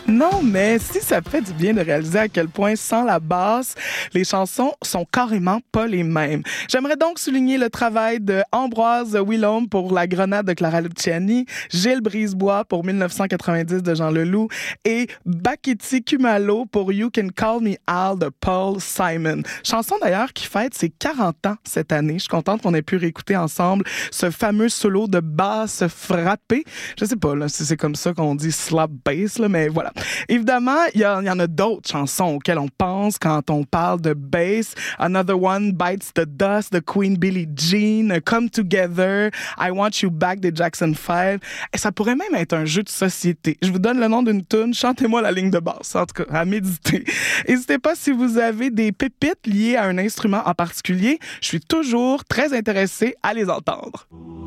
Non, mais si ça fait du bien de réaliser à quel point, sans la basse, les chansons sont carrément pas les mêmes. J'aimerais donc souligner le travail de Ambroise Willaume pour La Grenade de Clara Luciani, Gilles Brisebois pour 1990 de Jean Leloup et Bakiti Kumalo pour You Can Call Me Al de Paul Simon. Chanson d'ailleurs qui fête ses 40 ans cette année. Je suis contente qu'on ait pu réécouter ensemble ce fameux solo de basse frappée. Je sais pas là, si c'est comme ça qu'on dit slap bass, là, mais voilà. Évidemment, il y en a d'autres chansons auxquelles on pense quand on parle de bass. Another One Bites the Dust de Queen Billie Jean, Come Together, I Want You Back des Jackson 5. Et ça pourrait même être un jeu de société. Je vous donne le nom d'une tune, chantez-moi la ligne de basse, en tout cas, à méditer. N'hésitez pas si vous avez des pépites liées à un instrument en particulier. Je suis toujours très intéressée à les entendre.